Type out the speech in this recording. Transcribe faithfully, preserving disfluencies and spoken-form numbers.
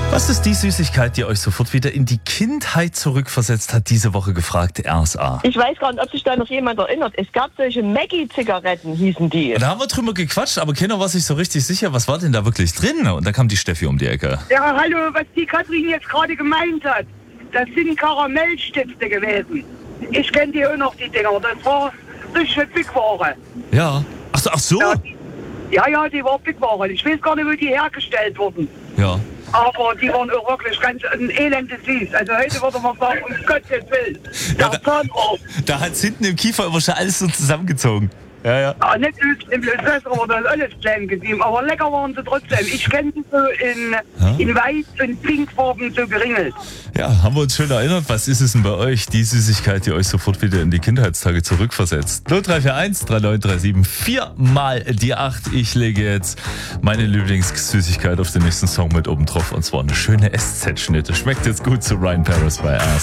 Was ist die Süßigkeit, die euch sofort wieder in die Kindheit zurückversetzt hat, diese Woche gefragt, R S A? Ich weiß gar nicht, ob sich da noch jemand erinnert. Es gab solche Maggi-Zigaretten, hießen die. Da haben wir drüber gequatscht, aber keiner war sich so richtig sicher, was war denn da wirklich drin? Und da kam die Steffi um die Ecke. Ja, hallo, was die Katrin jetzt gerade gemeint hat, das sind Karamellstifte gewesen. Ich kenne die auch noch, die Dinger. Das war richtige Bickware. Ja. Ach so, ach so? Ja, die, ja, ja, die war Bickware. Ich weiß gar nicht, wo die hergestellt wurden. Ja. Aber die waren auch wirklich ganz ein elendes Süß. Also heute würde man sagen, um Gottes Willen. Ja, Der da- Zahnarzt. Da hat es hinten im Kiefer immer schon alles so zusammengezogen. Ja, ja. Ja, nicht im Besser wurde das alles klein gesehen, aber lecker waren sie trotzdem. Ich kenne die so in, Ja? in weiß und pinkfarben so geringelt. Ja, haben wir uns schön erinnert. Was ist es denn bei euch? Die Süßigkeit, die euch sofort wieder in die Kindheitstage zurückversetzt. null drei vier eins drei neun drei sieben vier mal die acht. Ich lege jetzt meine Lieblingssüßigkeit auf den nächsten Song mit oben drauf. Und zwar eine schöne S Z-Schnitte. Schmeckt jetzt gut zu Ryan Paris bei R S A.